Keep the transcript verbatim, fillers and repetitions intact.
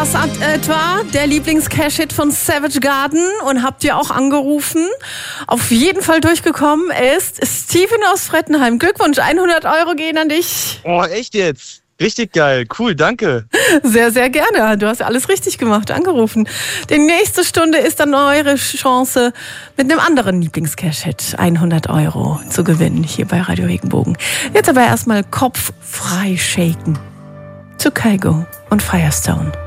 das etwa der Lieblings-Cash-Hit von Savage Garden und habt ihr auch angerufen? Auf jeden Fall durchgekommen ist Steven aus Frettenheim. Glückwunsch, hundert Euro gehen an dich. Oh, echt jetzt? Richtig geil, cool, danke. Sehr, sehr gerne. Du hast alles richtig gemacht, angerufen. Die nächste Stunde ist dann eure Chance, mit einem anderen Lieblings-Cash-Hit hundert Euro zu gewinnen, hier bei Radio Regenbogen. Jetzt aber erstmal Kopf frei shaken. Zu Kygo und Firestone.